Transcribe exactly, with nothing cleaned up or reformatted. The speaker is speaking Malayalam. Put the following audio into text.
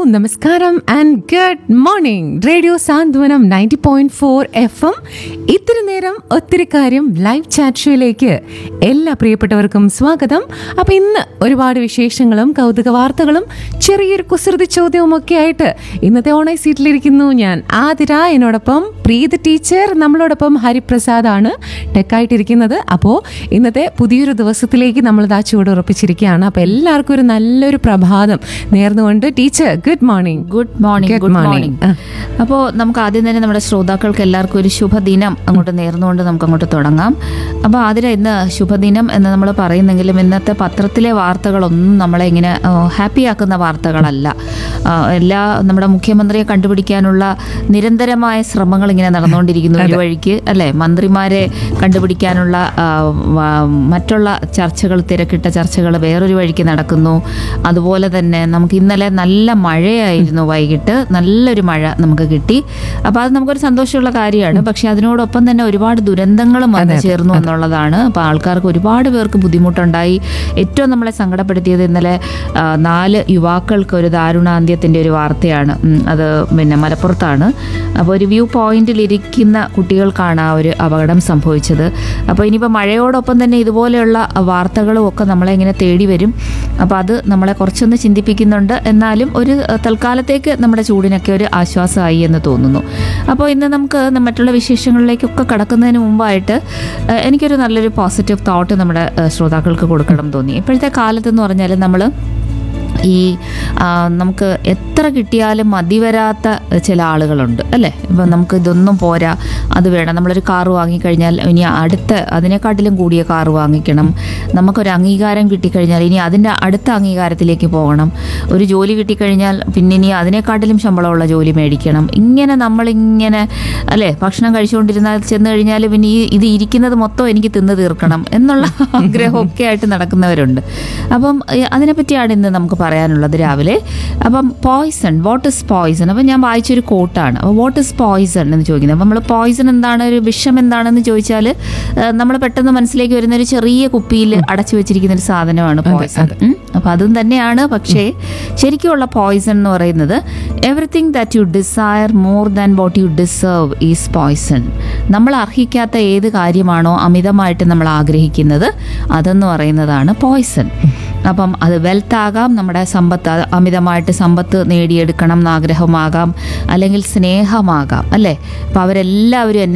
നമസ്കാരം and good morning. Radio Santhwanam ninety point four F M. ഇത്തിരി നേരം ഒത്തിരി കാര്യം ലൈവ് ചാറ്റ് ഷോയിലേക്ക് എല്ലാ പ്രിയപ്പെട്ടവർക്കും സ്വാഗതം. അപ്പം ഇന്ന് ഒരുപാട് വിശേഷങ്ങളും കൗതുക വാർത്തകളും ചെറിയൊരു കുസൃതി ചോദ്യവും ഒക്കെ ആയിട്ട് ഇന്നത്തെ ഓണൈ സീറ്റിലിരിക്കുന്നു ഞാൻ ആതിര. എന്നോടൊപ്പം പ്രീത ടീച്ചർ, നമ്മളോടൊപ്പം ഹരിപ്രസാദ് ആണ് ടെക്കായിട്ടിരിക്കുന്നത്. അപ്പോൾ ഇന്നത്തെ പുതിയൊരു ദിവസത്തിലേക്ക് നമ്മളിതാ ചൂടുറപ്പിച്ചിരിക്കുകയാണ്. അപ്പോൾ എല്ലാവർക്കും ഒരു നല്ലൊരു പ്രഭാതം നേർന്നുകൊണ്ട് teacher good morning. Good morning. Good morning. അപ്പോൾ നമുക്ക് ആദ്യം തന്നെ നമ്മുടെ ശ്രോതാക്കൾക്ക് എല്ലാവർക്കും ഒരു ശുഭദിനം അങ്ങോട്ട് നേർന്നുകൊണ്ട് നമുക്ക് അങ്ങോട്ട് തുടങ്ങാം. അപ്പോൾ ആതിര, ഇന്ന് ശുഭദിനം എന്ന് നമ്മൾ പറയുന്നെങ്കിലും ഇന്നത്തെ പത്രത്തിലെ വാർത്തകളൊന്നും നമ്മളെ ഇങ്ങനെ ഹാപ്പി ആക്കുന്ന വാർത്തകളല്ല. എല്ലാ നമ്മുടെ മുഖ്യമന്ത്രിയെ കണ്ടുപിടിക്കാനുള്ള നിരന്തരമായ ശ്രമങ്ങൾ ഇങ്ങനെ നടന്നുകൊണ്ടിരിക്കുന്നു ഒരു വഴിക്ക്, അല്ലേ? മന്ത്രിമാരെ കണ്ടുപിടിക്കാനുള്ള മറ്റുള്ള ചർച്ചകൾ, തിരക്കിട്ട ചർച്ചകൾ വേറൊരു വഴിക്ക് നടക്കുന്നു. അതുപോലെ തന്നെ നമുക്ക് ഇന്നലെ നല്ല മഴയായിരുന്നു, വൈകിട്ട് നല്ലൊരു മഴ നമുക്ക് കിട്ടി. അപ്പോൾ അത് നമുക്കൊരു സന്തോഷമുള്ള കാര്യമാണ്. പക്ഷെ അതിനോടൊപ്പം തന്നെ ഒരുപാട് ദുരന്തങ്ങളും വന്നു ചേർന്നു എന്നുള്ളതാണ്. അപ്പോൾ ആൾക്കാർക്ക് ഒരുപാട് പേർക്ക് ബുദ്ധിമുട്ടുണ്ടായി. ഏറ്റവും നമ്മളെ സങ്കടപ്പെടുത്തിയത് ഇന്നലെ നാല് യുവാക്കൾക്ക് ഒരു ദാരുണാന്ത്യത്തിൻ്റെ ഒരു വാർത്തയാണ്. അത് പിന്നെ മലപ്പുറത്താണ്. അപ്പോൾ ഒരു വ്യൂ പോയിന്റിൽ ഇരിക്കുന്ന കുട്ടികൾക്കാണ് ആ ഒരു അപകടം സംഭവിച്ചത്. അപ്പോൾ ഇനിയിപ്പോൾ മഴയോടൊപ്പം തന്നെ ഇതുപോലെയുള്ള വാർത്തകളും ഒക്കെ നമ്മളെ ഇങ്ങനെ തേടി വരും. അപ്പോൾ അത് നമ്മളെ കുറച്ചൊന്ന് ചിന്തിപ്പിക്കുന്നുണ്ട്. എന്നാലും ഒരു തൽക്കാലത്തേക്ക് നമ്മുടെ ചൂടിനൊക്കെ ഒരു ആശ്വാസമായി എന്ന് തോന്നുന്നു. അപ്പോൾ ഇന്ന് നമുക്ക് മറ്റുള്ള വിശേഷങ്ങളിലേക്കൊക്കെ കടക്കുന്നതിന് മുമ്പായിട്ട് എനിക്കൊരു നല്ലൊരു പോസിറ്റീവ് തോട്ട് നമ്മുടെ ശ്രോതാക്കൾക്ക് കൊടുക്കണം തോന്നി. ഇപ്പോഴത്തെ കാലത്തെന്ന് പറഞ്ഞാൽ നമ്മൾ ഈ നമുക്ക് എത്ര കിട്ടിയാലും മതി വരാത്ത ചില ആളുകളുണ്ട്, അല്ലേ? ഇപ്പം നമുക്ക് ഇതൊന്നും പോരാ, അത് വേണം. നമ്മളൊരു കാറ് വാങ്ങിക്കഴിഞ്ഞാൽ ഇനി അടുത്ത അതിനെക്കാട്ടിലും കൂടിയ കാറ് വാങ്ങിക്കണം. നമുക്കൊരു അംഗീകാരം കിട്ടിക്കഴിഞ്ഞാൽ ഇനി അതിൻ്റെ അടുത്ത അംഗീകാരത്തിലേക്ക് പോകണം. ഒരു ജോലി കിട്ടിക്കഴിഞ്ഞാൽ പിന്നെ ഇനി അതിനെക്കാട്ടിലും ശമ്പളമുള്ള ജോലി മേടിക്കണം. ഇങ്ങനെ നമ്മളിങ്ങനെ, അല്ലേ, ഭക്ഷണം കഴിച്ചുകൊണ്ടിരുന്നാൽ ചെന്ന് കഴിഞ്ഞാൽ പിന്നെ ഈ ഇത് ഇരിക്കുന്നത് മൊത്തം എനിക്ക് തിന്ന് തീർക്കണം എന്നുള്ള ആഗ്രഹമൊക്കെ ആയിട്ട് നടക്കുന്നവരുണ്ട്. അപ്പം അതിനെപ്പറ്റിയാണ് ഇന്ന് നമുക്ക് പറയാനുള്ളത് രാവിലെ. അപ്പം പോയ്സൺ, വാട്ട് ഇസ് പോയ്സൺ? അപ്പം ഞാൻ വായിച്ചൊരു കോട്ടാണ്. അപ്പോൾ വാട്ട് ഇസ് പോയ്സൺ എന്ന് ചോദിക്കുന്നത്. അപ്പം നമ്മൾ പോയ്സൺ എന്താണ്, ഒരു വിഷം എന്താണെന്ന് ചോദിച്ചാൽ നമ്മൾ പെട്ടെന്ന് മനസ്സിലേക്ക് വരുന്ന ഒരു ചെറിയ കുപ്പിയിൽ അടച്ചു വെച്ചിരിക്കുന്ന ഒരു സാധനമാണ് പോയ്സൺ. അപ്പം അതും തന്നെയാണ്. പക്ഷേ ശരിക്കുമുള്ള പോയ്സൺ എന്ന് പറയുന്നത് everything that you desire more than what you deserve is poison. നമ്മൾ അർഹിക്കാത്ത ഏത് കാര്യമാണോ അമിതമായിട്ട് നമ്മൾ ആഗ്രഹിക്കുന്നത് അതെന്ന് പറയുന്നതാണ് പോയ്സൺ. അപ്പം അത് വെൽത്ത് ആകാം, നമ്മുടെ സമ്പത്ത്, അമിതമായിട്ട് സമ്പത്ത് നേടിയെടുക്കണം എന്ന ആഗ്രഹമാകാം, അല്ലെങ്കിൽ സ്നേഹമാകാം, അല്ലേ? അപ്പം അവരെല്ലാവരും എന്നെ